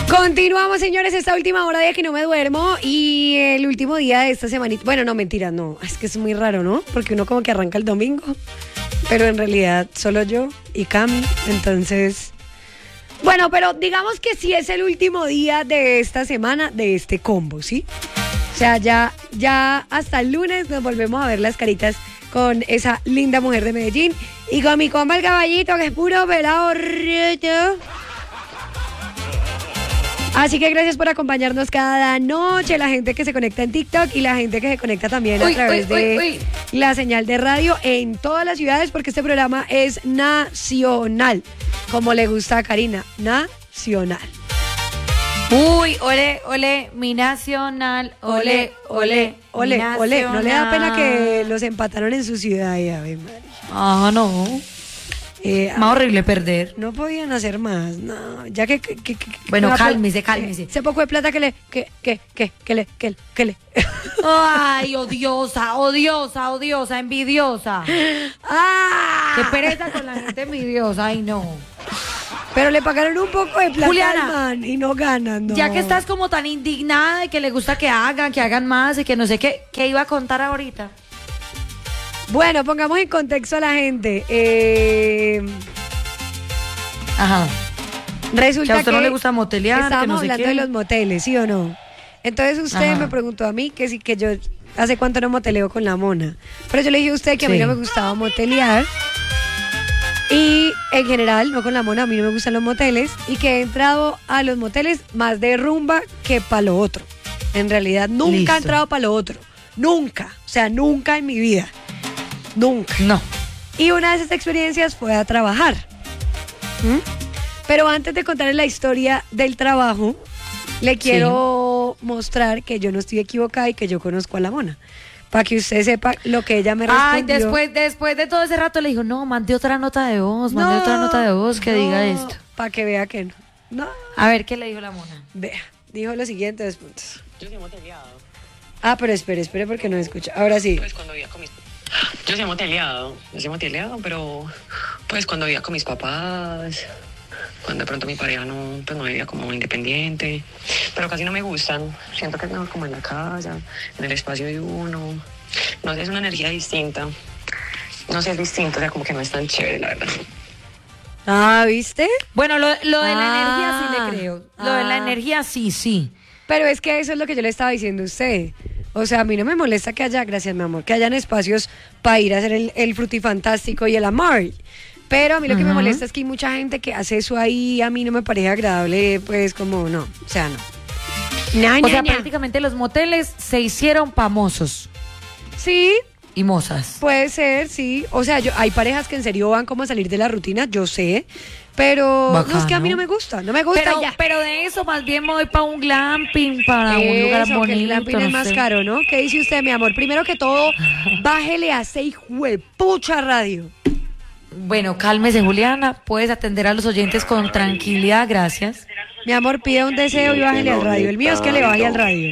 Continuamos, señores, esta última hora de que no me duermo y el último día de esta semanita. Bueno, no, mentira, no. Es que es muy raro, ¿no? Porque uno como que arranca el domingo, pero en realidad solo yo y Cami. Entonces, bueno, pero digamos que sí es el último día de esta semana de este combo, ¿sí? O sea, ya hasta el lunes nos volvemos a ver las caritas con esa linda mujer de Medellín y con mi compa el caballito, que es puro pelado rito. Así que gracias por acompañarnos cada noche, la gente que se conecta en TikTok y la gente que se conecta también a través de la señal de radio en todas las ciudades, porque este programa es nacional, como le gusta a Karina, nacional. Uy, ole, mi nacional, ole. Ole. ¿No le da pena que los empataron en su ciudad? Ave María. Ah, no. Más horrible perder. No podían hacer más, no. Ya que bueno, cálmese. Ese poco de plata que le. Ay, odiosa, envidiosa. ¡Ah! Qué pereza con la gente envidiosa, ay no. Pero le pagaron un poco de plata, Juliana, al man y no ganan, no. Ya que estás como tan indignada de que le gusta que hagan más y que no sé qué iba a contar ahorita. Bueno, pongamos en contexto a la gente. Ajá. Resulta que a usted no le gusta motelear, estábamos que no sé hablando qué. de los moteles, ¿sí o no? Entonces usted me preguntó a mí que yo hace cuánto no moteleo con la mona. Pero yo le dije a usted que a mí no me gustaba motelear. Y en general, no con la mona, a mí no me gustan los moteles. Y que he entrado a los moteles más de rumba que para lo otro. En realidad, nunca he entrado para lo otro. Nunca. O sea, nunca en mi vida. Nunca. No. Y una de esas experiencias fue a trabajar. Pero antes de contarles la historia del trabajo, le quiero mostrar que yo no estoy equivocada y que yo conozco a la mona. Para que usted sepa lo que ella me respondió. Ay, después de todo ese rato le dijo, no, mande otra nota de voz que diga esto. Para que vea que no. A ver, ¿qué le dijo la mona? Vea, dijo lo siguiente, 2 puntos. Yo sí he moteleado. Ah, pero espere porque no me escucha. Ahora sí. Pues cuando vivía con mis... Yo sí he moteleado, pero pues cuando vivía con mis papás, cuando de pronto mi pareja no vivía como independiente, pero casi no me gustan. Siento que es mejor como en la casa, en el espacio de uno. No sé, es una energía distinta. No sé, es distinto, o sea, como que no es tan chévere, la verdad. Ah, ¿viste? Bueno, lo de la energía sí le creo. Lo de la energía sí. Pero es que eso es lo que yo le estaba diciendo a usted. O sea, a mí no me molesta que haya, gracias mi amor, que hayan espacios para ir a hacer el frutifantástico y el amor. Pero a mí lo que me molesta es que hay mucha gente que hace eso ahí, a mí no me parece agradable, pues como no, o sea, no. O sea, prácticamente los moteles se hicieron famosos. Sí. Y mozas. Puede ser, sí. O sea, hay parejas que en serio van como a salir de la rutina, yo sé. Pero bacano. No, es que a mí no me gusta ya. Pero de eso más bien me voy para un glamping, para un lugar bonito. Que el glamping es más caro, ¿no? ¿Qué dice usted, mi amor? Primero que todo, bájele a ese hijuepucha radio. Bueno, cálmese, Juliana. Puedes atender a los oyentes con tranquilidad, gracias. Mi amor, pide un deseo y bájele al radio. El mío es que le baje al radio.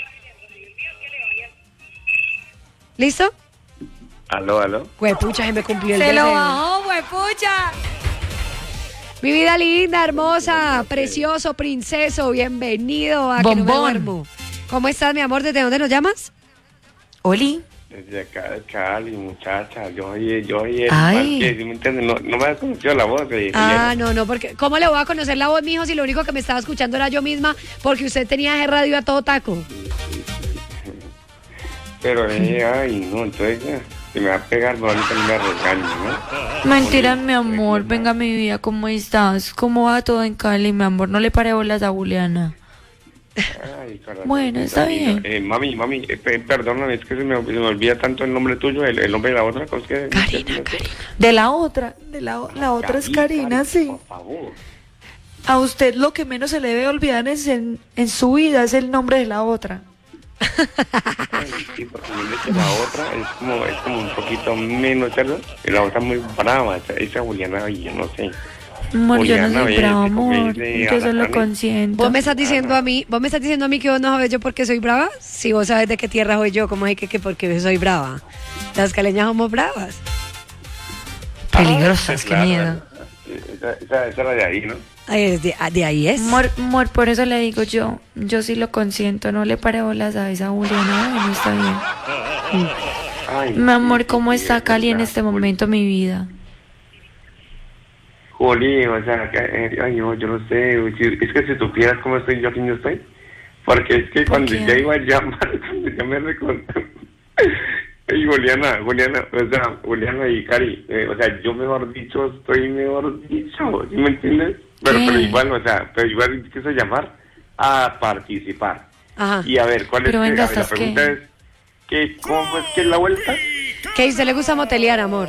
¿Listo? Aló. Huepucha, se me cumplió el deseo. Se lo bajó, huepucha. Mi vida linda, hermosa, precioso, princeso, bienvenido a Que No Me Duermo. ¿Cómo estás, mi amor? ¿Desde dónde nos llamas? Oli. Desde acá de Cali, muchacha. Yo oí Ay. ¿me entiendes? No me has conocido la voz. No, porque ¿cómo le voy a conocer la voz, mijo, si lo único que me estaba escuchando era yo misma? Porque usted tenía ese radio a todo taco. Pero, entonces ya. Si me va a pegar, ahorita no me regaño, ¿no? Mentiras, mi amor. Venga, mi vida, ¿cómo estás? ¿Cómo va todo en Cali, mi amor? No le pare bolas a Juliana. Ay, corazón, bueno, está bien. Mami, perdóname, es que se me olvida tanto el nombre tuyo, el nombre de la otra. ¿Cómo es que? Karina. De la otra es Karina, sí. Por favor. A usted lo que menos se le debe olvidar en su vida es el nombre de la otra. Sí, porque la otra es como un poquito menos, ¿cierto? Y la otra muy brava, esa Juliana, yo no sé. Amor, Juliana, yo no soy brava, amor. Yo solo Alejandra. consiento. ¿Vos me estás diciendo a mí que vos no sabes yo por qué soy brava? Si vos sabes de qué tierra soy yo, ¿cómo es que porque soy brava? Las caleñas somos bravas. Peligrosas, qué claro, miedo. Esa era de ahí, ¿no? De ahí es. Amor, por eso le digo yo sí lo consiento, no le pare bolas a esa Juliana, no está bien. Ay, Mi amor, ¿cómo está Cali en este momento, mi vida? Juli, o sea, ay, no, yo no sé, es que si supieras cómo estoy yo aquí no estoy, porque es que cuando qué? ya iba a llamar, cuando ya me recordé, y Juliana, o sea, Juliana y Cari, o sea, yo mejor dicho, ¿sí me entiendes? Pero igual, o sea, quiso llamar a participar. Ajá. Y a ver, ¿cuál Pero es? venga, A ver, la ¿estás pregunta qué? es, ¿cómo fue que es la vuelta? ¿Qué a usted le gusta motelear, amor?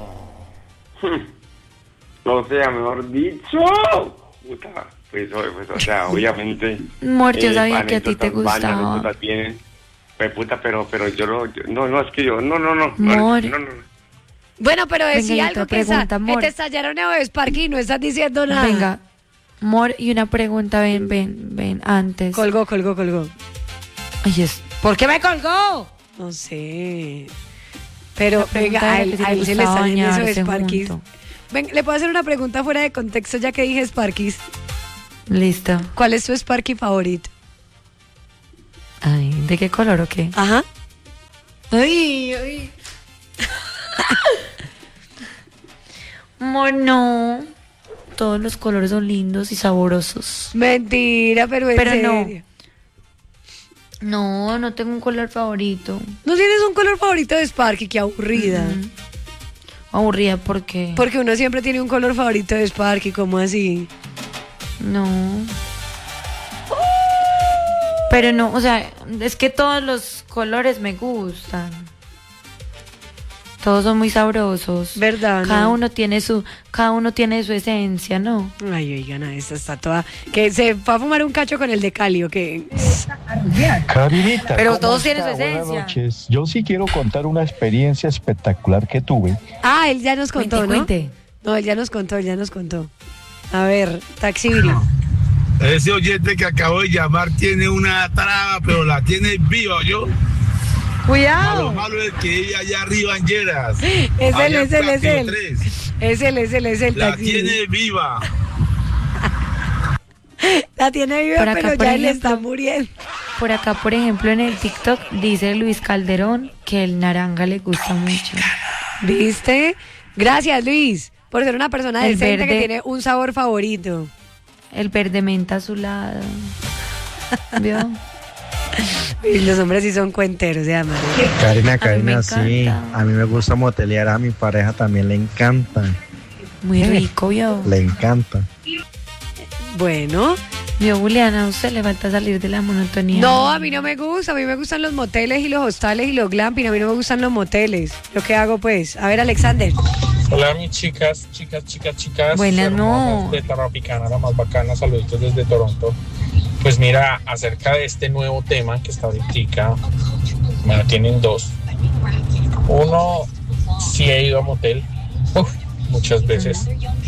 O sea, mejor dicho, puta, pues, o sea, obviamente. Amor, yo sabía que a ti te anécdotas, varias gustaba. anécdotas tienen, pues, puta, pero no, es que yo, no. Amor. Bueno, pero decía Venga, y algo otra que pregunta, amor. te estallaron a Sparky y no estás diciendo nada. Venga, amor, y una pregunta, ven, antes. Colgó. Ay, ¿Por qué me colgó? No sé. Pero, La pregunta venga, a era que él si se le le está gustaba yendo eso de bañarse Sparky. junto. Ven, ¿le puedo hacer una pregunta fuera de contexto ya que dije Sparky? Listo. ¿Cuál es tu Sparky favorito? Ay, ¿de qué color o qué? Ajá. Ay. Amor, no. Todos los colores son lindos y sabrosos. Mentira, pero en Pero no. serio. No tengo un color favorito. ¿No tienes un color favorito de Sparky? Qué aburrida. Aburrida porque... Porque uno siempre tiene un color favorito de Sparky, ¿cómo así? No. Pero no, o sea, es que todos los colores me gustan. Todos son muy sabrosos. ¿Verdad? Cada no? uno tiene su esencia, ¿no? Ay, oigan, esta está toda... Que se fue a fumar un cacho con el de Cali, ¿o qué? Karinita, Pero ¿cómo todos tienen está? su esencia. Buenas noches. Yo sí quiero contar una experiencia espectacular que tuve. Ah, él ya nos contó, Cuente. ¿no? No, él ya nos contó. A ver, Taxi Viri. Ese oyente que acabo de llamar tiene una traba, pero la tiene viva, ¿yo? A lo Cuidado. malo es que ella allá arriba en Lleras. Es allá él. en Platino 3, Es él, la Taxi Viri. tiene viva. La tiene viva, Por acá, pero por ya él ejemplo. está muriendo. Por acá, por ejemplo, en el TikTok dice Luis Calderón que el naranja le gusta mucho. ¿Viste? Gracias, Luis, por ser una persona El decente que verde. tiene un sabor favorito. El verde menta azulado. ¿Vio? Y los hombres sí son cuenteros, se llaman. Karina, me sí, encanta. a mí me gusta motelear, a mi pareja también le encanta, Muy rico, ¿vio? le encanta. Bueno. ¿Vio, Juliana? ¿A usted le falta salir de la monotonía? No, a mí no me gusta. A mí me gustan los moteles y los hostales y los glamping. A mí no me gustan los moteles. ¿Yo qué hago, pues? A ver, Alexander. Hola mis chicas. Buenas, hermosas no. de Tarrapicana, la más bacana, saluditos desde Toronto. Pues mira, acerca de este nuevo tema que está ahorita, bueno, tienen dos. Uno, sí he ido a motel, muchas veces.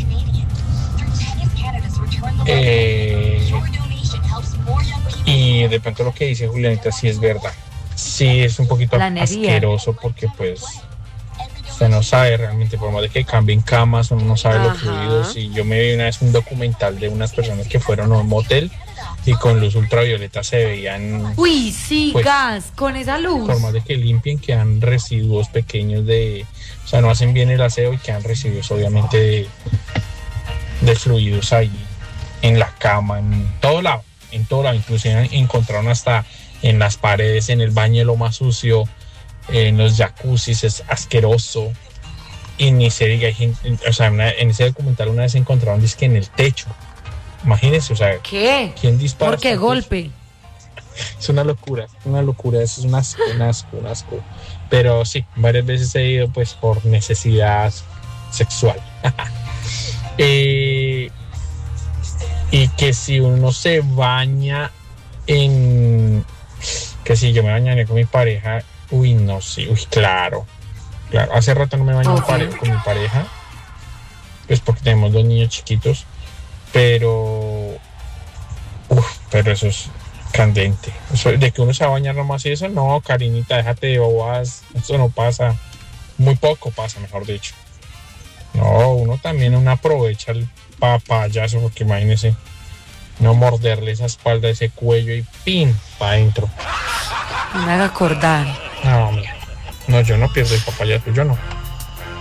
Y de pronto lo que dice Julianita sí es verdad. Sí es un poquito Planería. asqueroso porque pues usted no sabe realmente, por más de que cambien camas, uno no sabe los Ajá. fluidos. Y yo me vi una vez un documental de unas personas que fueron a un motel y con luz ultravioleta se veían, Uy, sí, Pues, gas, con esa luz. por más de que limpien, quedan residuos pequeños o sea, no hacen bien el aseo y quedan residuos obviamente de fluidos ahí en la cama, en todo lado, inclusive encontraron hasta en las paredes, en el baño lo más sucio, en los jacuzzis, es asqueroso. Y ni se diga, o sea, en ese documental una vez encontraron disque en el techo. Imagínense, o sea, ¿Qué? ¿quién dispara? ¿Por qué tantos? golpe? Es una locura, eso es un asco. Pero sí, varias veces he ido pues por necesidad sexual. Y que si uno se baña que si yo me bañaré con mi pareja, no, sí, claro, hace rato no me baño con mi pareja, pues porque tenemos 2 niños chiquitos, pero eso es candente. Eso, de que uno se va a bañar nomás y eso, no, Karinita, déjate de bobas, eso no pasa, muy poco pasa, mejor dicho. No, No, uno también aprovecha el papayazo, porque imagínese, no morderle esa espalda, ese cuello y ¡pin! Para adentro. No me haga acordar. No, hombre. No, yo no pierdo el papayazo, yo no.